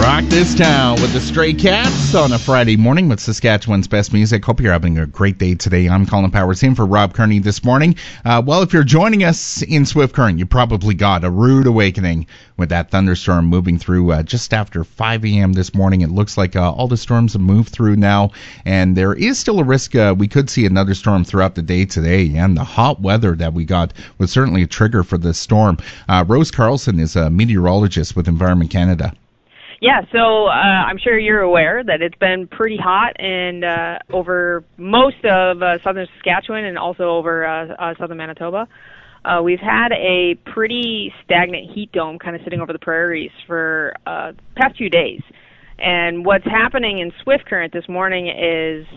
Rock this town with the Stray Cats on a Friday morning with Saskatchewan's best music. Hope you're having a great day today. I'm Colin Powers in for Rob Kearney this morning. Well, if you're joining us in Swift Current, you probably got a rude awakening with that thunderstorm moving through just after 5 a.m. this morning. It looks like all the storms have moved through now, and there is still a risk we could see another storm throughout the day today. And the hot weather that we got was certainly a trigger for this storm. Rose Carlson is a meteorologist with Environment Canada. Yeah, so I'm sure you're aware that it's been pretty hot and over most of southern Saskatchewan and also over southern Manitoba. We've had a pretty stagnant heat dome kind of sitting over the prairies for the past few days. And what's happening in Swift Current this morning is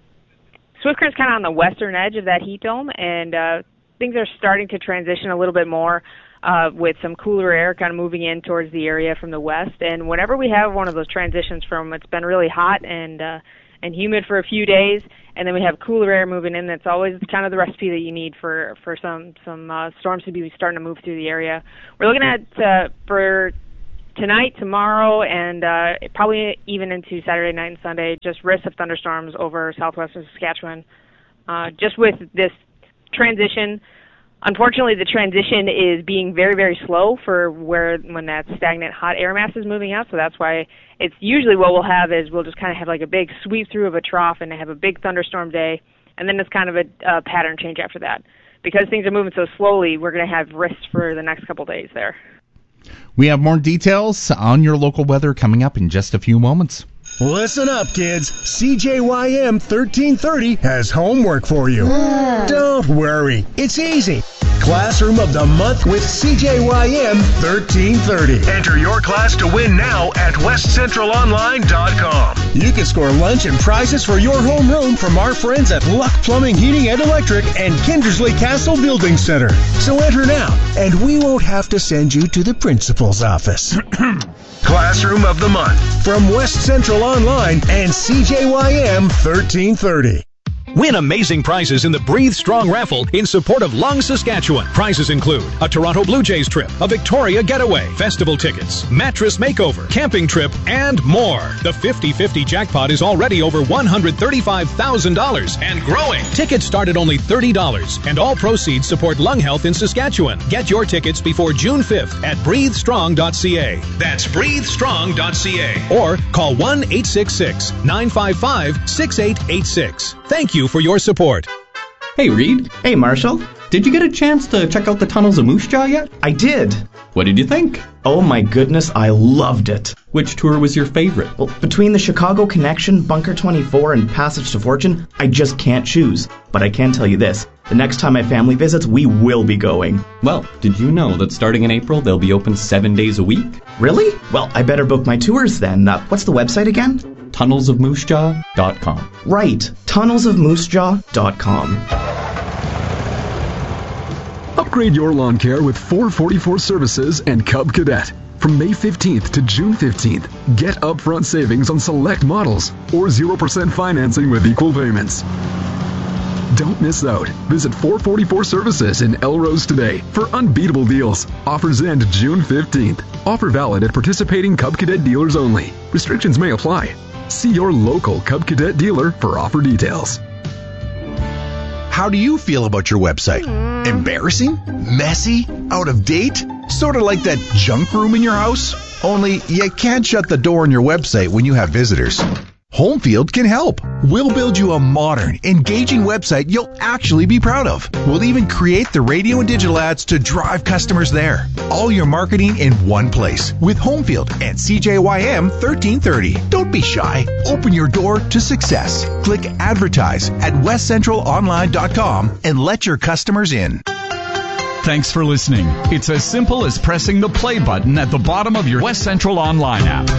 Swift Current's kind of on the western edge of that heat dome, and things are starting to transition a little bit more with some cooler air kind of moving in towards the area from the west. And whenever we have one of those transitions from it's been really hot and humid for a few days, and then we have cooler air moving in, that's always kind of the recipe that you need for some storms to be starting to move through the area. We're looking at for tonight, tomorrow, and probably even into Saturday night and Sunday, just risk of thunderstorms over southwestern Saskatchewan. Just with this transition, unfortunately, the transition is being very, very slow for when that stagnant hot air mass is moving out. So that's why it's usually what we'll have is we'll just kind of have like a big sweep through of a trough and have a big thunderstorm day, and then it's kind of a pattern change after that. Because things are moving so slowly, we're going to have risks for the next couple days there. We have more details on your local weather coming up in just a few moments. Listen up, kids. CJYM 1330 has homework for you. Don't worry. It's easy. Classroom of the Month with CJYM 1330. Enter your class to win now at westcentralonline.com. You can score lunch and prizes for your homeroom from our friends at Luck Plumbing, Heating and Electric and Kindersley Castle Building Center. So enter now, and we won't have to send you to the principal's office. Classroom of the Month from West Central Online and CJYM 1330. Win amazing prizes in the Breathe Strong raffle in support of Lung, Saskatchewan. Prizes include a Toronto Blue Jays trip, a Victoria getaway, festival tickets, mattress makeover, camping trip, and more. The 50-50 jackpot is already over $135,000 and growing. Tickets start at only $30, and all proceeds support lung health in Saskatchewan. Get your tickets before June 5th at breathestrong.ca. That's breathestrong.ca. Or call 1-866-955-6886. Thank you for your support. Hey, Reed. Hey, Marshall. Did you get a chance to check out the tunnels of Moose Jaw yet? I did. What did you think? Oh my goodness, I loved it. Which tour was your favorite? Well, between the Chicago Connection, Bunker 24, and Passage to Fortune, I just can't choose. But I can tell you this, the next time my family visits, we will be going. Well, did you know that starting in April, they'll be open 7 days a week? Really? Well, I better book my tours then. What's the website again? TunnelsofMooseJaw.com. Right, TunnelsofMooseJaw.com. Upgrade your lawn care with 444 Services and Cub Cadet. From May 15th to June 15th, get upfront savings on select models or 0% financing with equal payments. Don't miss out. Visit 444 Services in Elrose today for unbeatable deals. Offers end June 15th. Offer valid at participating Cub Cadet dealers only. Restrictions may apply. See your local Cub Cadet dealer for offer details. How do you feel about your website? Embarrassing? Messy? Out of date? Sort of like that junk room in your house? Only you can't shut the door on your website when you have visitors. Homefield can help. We'll build you a modern, engaging website you'll actually be proud of. We'll even create the radio and digital ads to drive customers there. All your marketing in one place with Homefield and CJYM 1330. Don't be shy. Open your door to success. Click advertise at westcentralonline.com and let your customers in. Thanks for listening. It's as simple as pressing the play button at the bottom of your West Central Online app.